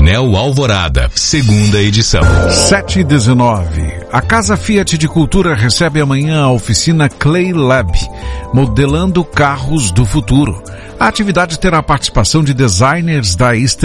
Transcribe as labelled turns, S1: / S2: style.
S1: Painel Alvorada, segunda edição.
S2: 7h19. A Casa Fiat de Cultura recebe amanhã a oficina Clay Lab, modelando carros do futuro. A atividade terá a participação de designers da